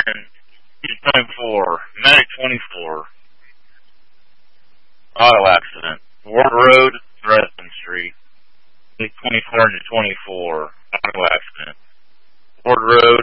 24, Medic 24. Auto accident. Ward Road, Dresden Street. 24 into 24. Auto accident. Ward Road,